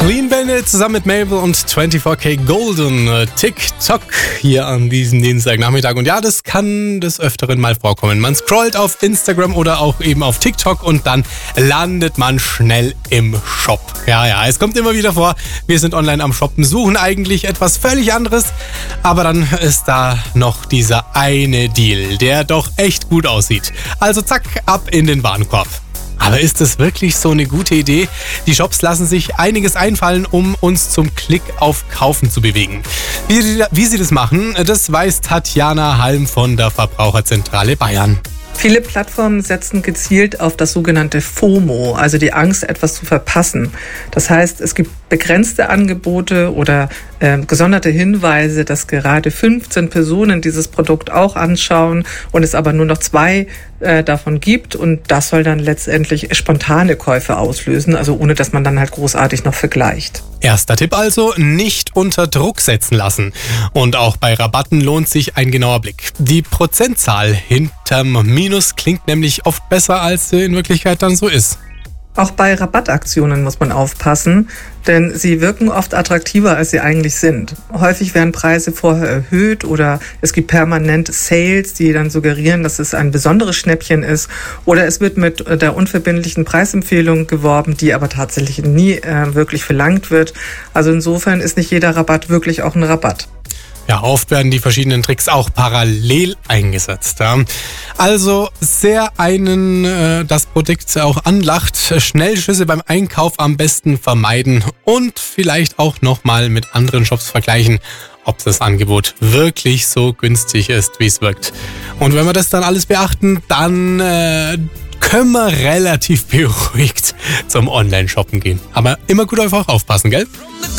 Clean Bandit zusammen mit Mabel und 24K Golden. TikTok hier an diesem Dienstagnachmittag. Und ja, das kann des Öfteren mal vorkommen. Man scrollt auf Instagram oder auch eben auf TikTok und dann landet man schnell im Shop. Ja, es kommt immer wieder vor. Wir sind online am Shoppen, suchen eigentlich etwas völlig anderes. Aber dann ist da noch dieser eine Deal, der doch echt gut aussieht. Also zack, ab in den Warenkorb. Aber ist das wirklich so eine gute Idee? Die Shops lassen sich einiges einfallen, um uns zum Klick auf Kaufen zu bewegen. Wie sie das machen, das weiß Tatjana Halm von der Verbraucherzentrale Bayern. Viele Plattformen setzen gezielt auf das sogenannte FOMO, also die Angst, etwas zu verpassen. Das heißt, es gibt begrenzte Angebote oder gesonderte Hinweise, dass gerade 15 Personen dieses Produkt auch anschauen und es aber nur noch 2 davon gibt. Und das soll dann letztendlich spontane Käufe auslösen, also ohne dass man dann halt großartig noch vergleicht. Erster Tipp also, nicht unter Druck setzen lassen. Und auch bei Rabatten lohnt sich ein genauer Blick. Die Prozentzahl hinterm Minus klingt nämlich oft besser, als sie in Wirklichkeit dann so ist. Auch bei Rabattaktionen muss man aufpassen, denn sie wirken oft attraktiver, als sie eigentlich sind. Häufig werden Preise vorher erhöht oder es gibt permanent Sales, die dann suggerieren, dass es ein besonderes Schnäppchen ist. Oder es wird mit der unverbindlichen Preisempfehlung geworben, die aber tatsächlich nie wirklich verlangt wird. Also insofern ist nicht jeder Rabatt wirklich auch ein Rabatt. Ja, oft werden die verschiedenen Tricks auch parallel eingesetzt. Ja. Also das Produkt auch anlacht, Schnellschüsse beim Einkauf am besten vermeiden und vielleicht auch nochmal mit anderen Shops vergleichen, ob das Angebot wirklich so günstig ist, wie es wirkt. Und wenn wir das dann alles beachten, dann können wir relativ beruhigt zum Online-Shoppen gehen. Aber immer gut auf euch aufpassen, gell?